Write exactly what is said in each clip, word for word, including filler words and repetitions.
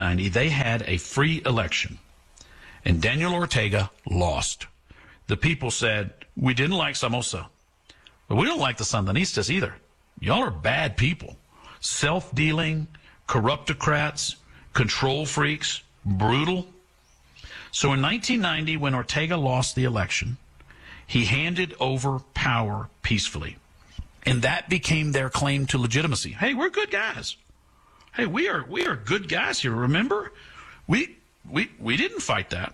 ninety, they had a free election, and Daniel Ortega lost. The people said, we didn't like Somoza, but we don't like the Sandinistas either. Y'all are bad people. Self-dealing, corruptocrats, control freaks, brutal. So in nineteen ninety, when Ortega lost the election, he handed over power peacefully. And that became their claim to legitimacy. Hey, we're good guys. Hey, we are we are good guys here. Remember? We we we didn't fight that.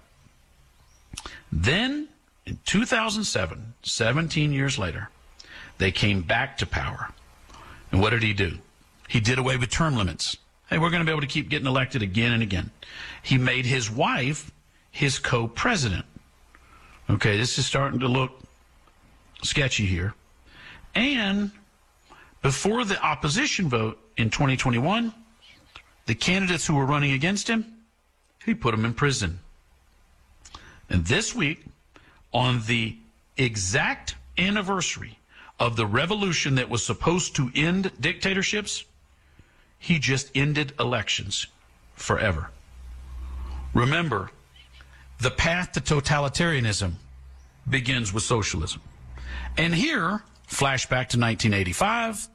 Then in two thousand seven, seventeen years later, they came back to power. And what did he do? He did away with term limits. Hey, we're going to be able to keep getting elected again and again. He made his wife his co-president. Okay, this is starting to look sketchy here. And before the opposition vote in twenty twenty-one, the candidates who were running against him, he put them in prison. And this week, on the exact anniversary of the revolution that was supposed to end dictatorships, he just ended elections forever. Remember, the path to totalitarianism begins with socialism. And here, flashback to nineteen eighty-five,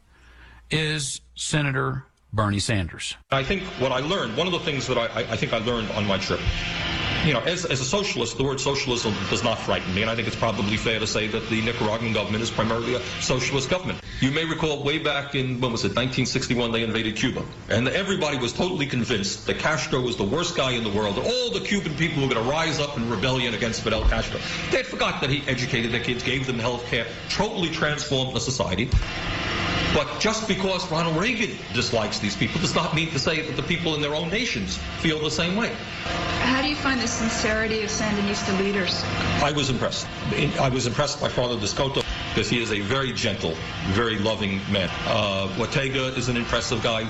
is Senator Bernie Sanders. I think what I learned, one of the things that I, I think I learned on my trip, you know, as, as a socialist, the word socialism does not frighten me, and I think it's probably fair to say that the Nicaraguan government is primarily a socialist government. You may recall way back in, when was it, nineteen sixty-one, they invaded Cuba, and everybody was totally convinced that Castro was the worst guy in the world, that all the Cuban people were going to rise up in rebellion against Fidel Castro. They had forgot that he educated their kids, gave them health care, totally transformed the society. But just because Ronald Reagan dislikes these people does not mean to say that the people in their own nations feel the same way. How do you find the sincerity of Sandinista leaders? I was impressed. I was impressed by Father Descoto because he is a very gentle, very loving man. Uh, Ortega is an impressive guy.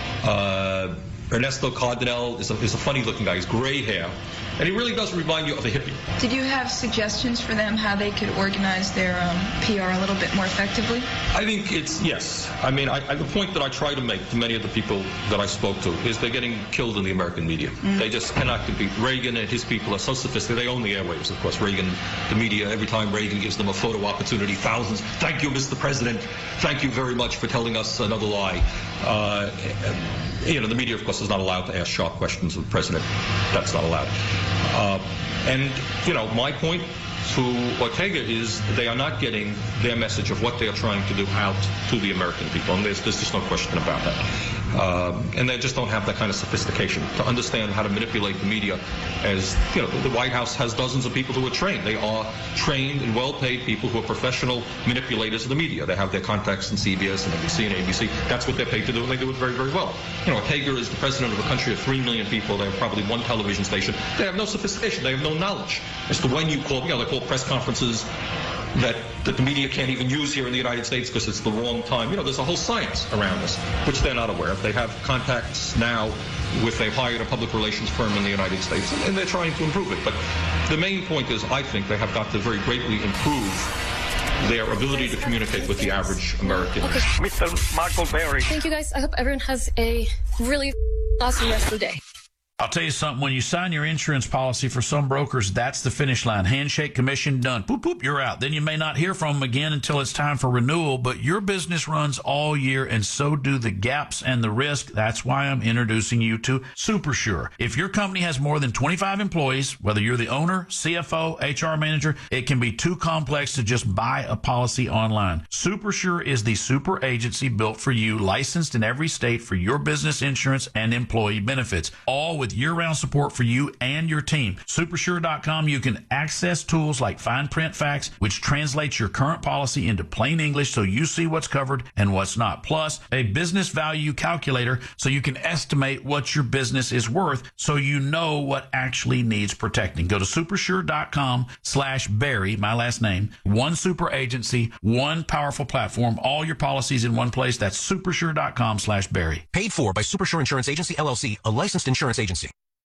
Uh, Ernesto Cardenal is a, is a funny-looking guy. He's gray hair. And he really does remind you of a hippie. Did you have suggestions for them how they could organize their um, P R a little bit more effectively? I think it's, yes. I mean, I, I, the point that I try to make to many of the people that I spoke to is they're getting killed in the American media. Mm. They just cannot compete. Reagan and his people are so sophisticated. They own the airwaves, of course. Reagan, the media, every time Reagan gives them a photo opportunity, thousands. Thank you, Mister President. Thank you very much for telling us another lie. Uh, you know, the media, of course, is not allowed to ask sharp questions of the president. That's not allowed. Uh, and, you know, my point to Ortega is they are not getting their message of what they are trying to do out to the American people, and there's, there's just no question about that. Um, and they just don't have that kind of sophistication to understand how to manipulate the media. As you know, the White House has dozens of people who are trained. They are trained and well-paid people who are professional manipulators of the media. They have their contacts in C B S and N B C and A B C. That's what they're paid to do, and they do it very, very well. You know, Ortega is the president of a country of three million people. They have probably one television station. They have no sophistication. They have no knowledge as to when you call. You know, they call press conferences that, that the media can't even use here in the United States because it's the wrong time. You know, there's a whole science around this, which they're not aware of. They have contacts now with, they've hired a public relations firm in the United States, and, and they're trying to improve it. But the main point is, I think they have got to very greatly improve their ability to communicate with the average American. Okay. Mister Michael Berry. Thank you, guys. I hope everyone has a really awesome rest of the day. I'll tell you something, when you sign your insurance policy for some brokers, that's the finish line. Handshake, commission, done. Poop, poop, you're out. Then you may not hear from them again until it's time for renewal, but your business runs all year, and so do the gaps and the risk. That's why I'm introducing you to SuperSure. If your company has more than twenty-five employees, whether you're the owner, C F O, H R manager, it can be too complex to just buy a policy online. SuperSure is the super agency built for you, licensed in every state for your business insurance and employee benefits, all with year-round support for you and your team. Supersure dot com, you can access tools like Fine Print Facts, which translates your current policy into plain English so you see what's covered and what's not. Plus, a business value calculator so you can estimate what your business is worth so you know what actually needs protecting. Go to supersure dot com slash Barry, my last name. One super agency, one powerful platform, all your policies in one place. That's supersure dot com slash Barry. Paid for by Supersure Insurance Agency, L L C, a licensed insurance agency.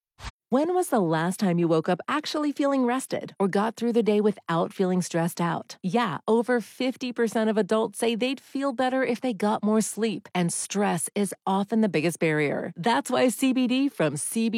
When was the last time you woke up actually feeling rested or got through the day without feeling stressed out? Yeah, over fifty percent of adults say they'd feel better if they got more sleep, and stress is often the biggest barrier. That's why C B D from C B D